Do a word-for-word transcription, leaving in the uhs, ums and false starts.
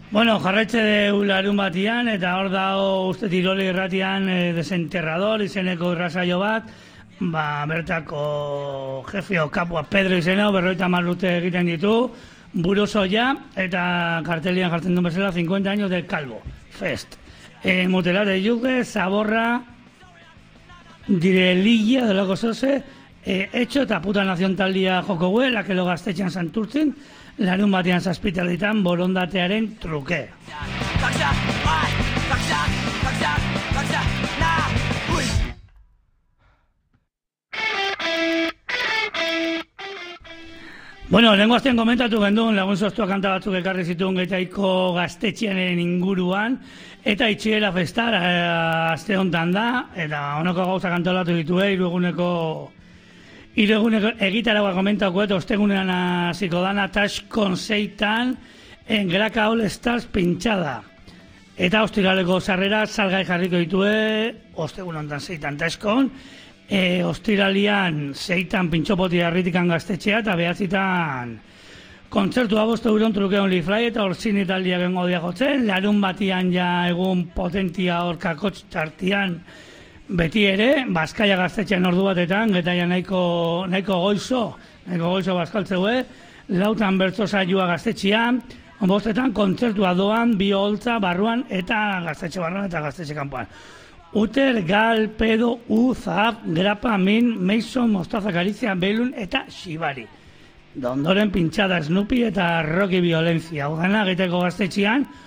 Bueno, jarraitze de larun batian, eta hor dago uste Tiroli irratian eh, desenterrador izeneko irrasaio bat, ba, bertako jefio kapua Pedro izena, berroita marrute egiten ditu, buruzoia, eta kartelian jartzen duen bezala, cincuenta años del Calvo, Fest. E, mutela de yuge, zaborra, direlilla, delako zoze, e, etxo eta puta nazion taldia joko gue, lakelo gaztetxean santurtzen, larun batean zazpitalitan borondatearen truke. Bueno, lehenko aztean komentatu gendun, lagun soztua kanta batzuk ekarri zituen Getaiko gaztetxeanen inguruan, eta itxiela festar eh, azte hontan da, eta honoko gauza kantolatu ditue, irueguneko Ireguneko egitaragoa komentako eta ostegunean hasiko dana Taskon seitan en Graka All Stars pintxada. Eta ostiraleko sarrera salgai jarriko ditue ostegun hontan seitan Taskon, e, ostiralian seitan pintxopoti harritikan gaztetxea eta behatzitan kontzertua boste euron truke only fly eta orzin italia gengo dia jotzen, larun batian ja egun potentia orkakotx tartian beti ere, Bazkaia gaztetxean ordu batetan, getaia nahiko, nahiko goizo, nahiko goizo bazkaltzeue, lautan bertso saioa gaztetxean, bostetan kontzertua doan, bi holtza barruan eta gaztetxe barruan eta gaztetxe kanpoan. Uter, Gal, Pedo, U, Zahab, Grapa, Min, Mason, Mostaza, Galizia, Belun eta Xibari. Dondoren pintxada Snoopy eta Rocky Violencia. Udana, Getaiko gaztetxean,